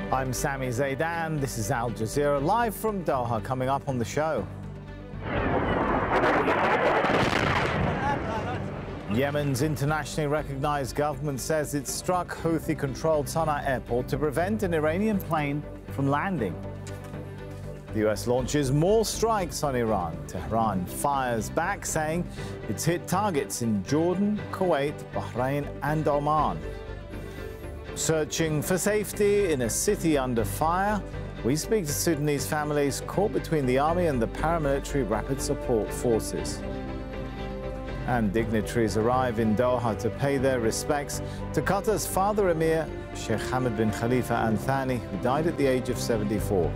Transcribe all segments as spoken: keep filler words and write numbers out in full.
I'm Sami Zaidan. This is Al Jazeera live from Doha. Coming up on the show, Yemen's internationally recognized government says it struck Houthi-controlled Sana'a airport to prevent an Iranian plane from landing. The U S launches more strikes on Iran. Tehran fires back, saying it's hit targets in Jordan, Kuwait, Bahrain and Oman. Searching for safety in a city under fire, we speak to Sudanese families caught between the army and the paramilitary rapid support forces. And dignitaries arrive in Doha to pay their respects to Qatar's father emir, Sheikh Hamad bin Khalifa Al Thani, who died at the age of seventy-four.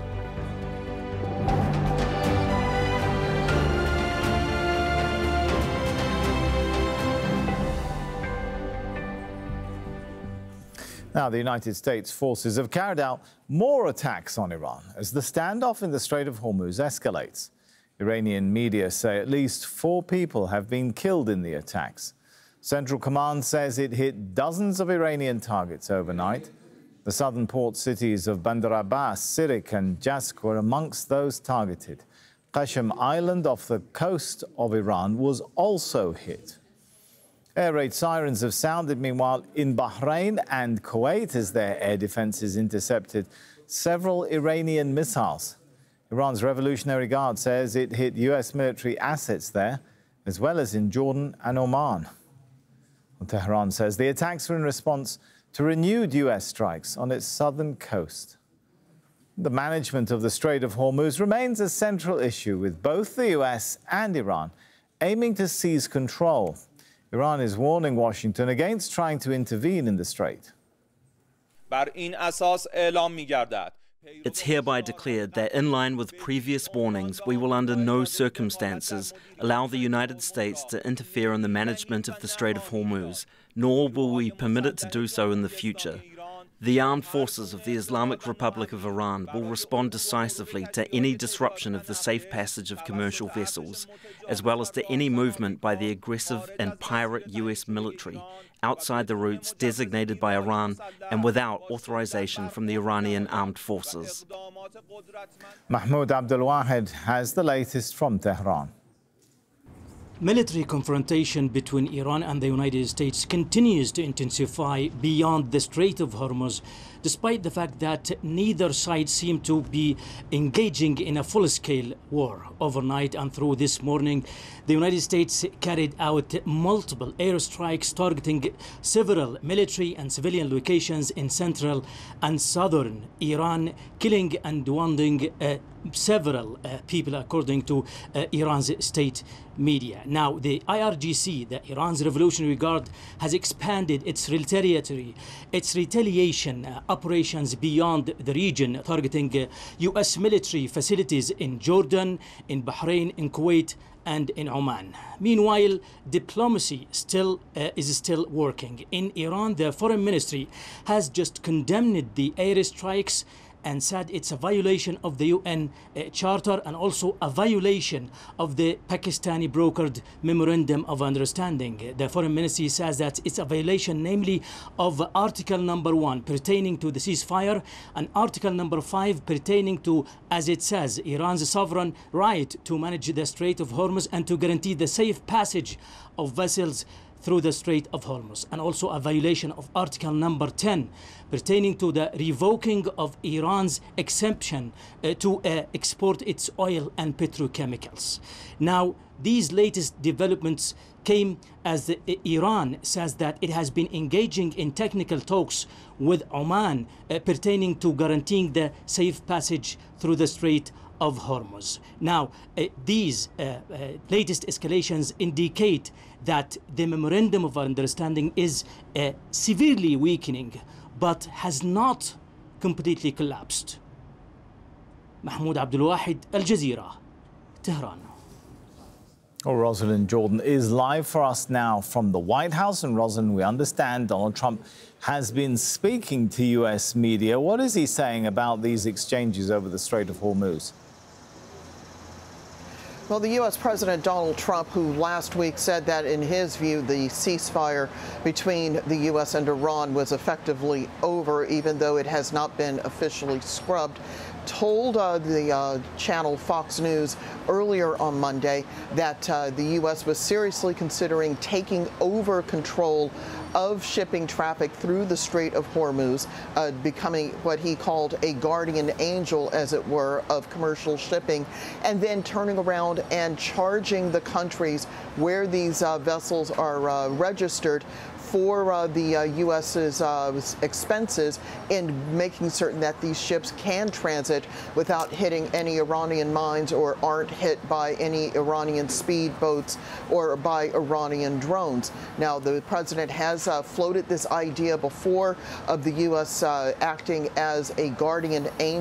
Now, the United States forces have carried out more attacks on Iran as the standoff in the Strait of Hormuz escalates. Iranian media say at least four people have been killed in the attacks. Central Command says it hit dozens of Iranian targets overnight. The southern port cities of Bandar Abbas, Sirik and Jask were amongst those targeted. Qashm Island off the coast of Iran was also hit. Air raid sirens have sounded, meanwhile, in Bahrain and Kuwait as their air defenses intercepted several Iranian missiles. Iran's Revolutionary Guard says it hit U S military assets there, as well as in Jordan and Oman. Well, Tehran says the attacks were in response to renewed U S strikes on its southern coast. The management of the Strait of Hormuz remains a central issue, with both the U S and Iran aiming to seize control. Iran is warning Washington against trying to intervene in the strait. It's hereby declared that, in line with previous warnings, we will under no circumstances allow the United States to interfere in the management of the Strait of Hormuz, nor will we permit it to do so in the future. The armed forces of the Islamic Republic of Iran will respond decisively to any disruption of the safe passage of commercial vessels, as well as to any movement by the aggressive and pirate U S military outside the routes designated by Iran and without authorization from the Iranian armed forces. Mahmoud Abdul Wahid has the latest from Tehran. Military confrontation between Iran and the United States continues to intensify beyond the Strait of Hormuz, despite the fact that neither side seemed to be engaging in a full-scale war. Overnight and through this morning, the United States carried out multiple airstrikes targeting several military and civilian locations in central and southern Iran, killing and wounding uh, several uh, people, according to uh, Iran's state media. Now, the I R G C, the Iran's Revolutionary Guard, has expanded its retaliatory, its retaliation uh, operations beyond the region, targeting uh, U S military facilities in Jordan, in Bahrain, in Kuwait, and in Oman. Meanwhile, diplomacy still uh, is still working. In Iran, the foreign ministry has just condemned the airstrikes and said it's a violation of the U N uh, Charter and also a violation of the Pakistani brokered Memorandum of Understanding. The Foreign Ministry says that it's a violation, namely, of Article number one pertaining to the ceasefire and Article number five pertaining to, as it says, Iran's sovereign right to manage the Strait of Hormuz and to guarantee the safe passage of vessels through the Strait of Hormuz, and also a violation of Article number ten pertaining to the revoking of Iran's exemption uh, to uh, export its oil and petrochemicals. Now, these latest developments came as the, uh, Iran says that it has been engaging in technical talks with Oman uh, pertaining to guaranteeing the safe passage through the Strait of Hormuz. Now, uh, these uh, uh, latest escalations indicate that the Memorandum of Understanding is uh, severely weakening, but has not completely collapsed. Mahmoud Abdul Wahid, Al Jazeera, Tehran. Well, Rosalind Jordan is live for us now from the White House. And Rosalind, we understand Donald Trump has been speaking to U S media. What is he saying about these exchanges over the Strait of Hormuz? Well, the U S President Donald Trump, who last week said that in his view the ceasefire between the U S and Iran was effectively over, even though it has not been officially scrubbed, told uh, the uh, channel Fox News earlier on Monday that uh, the U S was seriously considering taking over control of shipping traffic through the Strait of Hormuz, uh, becoming what he called a guardian angel, as it were, of commercial shipping, and then turning around and charging the countries where these uh, vessels are uh, registered for uh, the uh, U S's uh, expenses in making certain that these ships can transit without hitting any Iranian mines or aren't hit by any Iranian speedboats or by Iranian drones. Now, the president has uh, floated this idea before of the U S uh, acting as a guardian angel